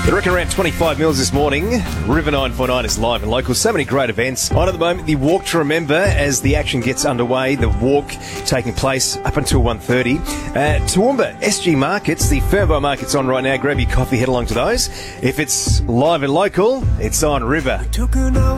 I reckon around 25 mils this morning. River 949 is live and local. So many great events. On at the moment, the Walk to Remember as the action gets underway. The walk taking place up until 1:30. Toowoomba SG Markets, the Fernvale Market's on right now. Grab your coffee, head along to those. If it's live and local, it's on River.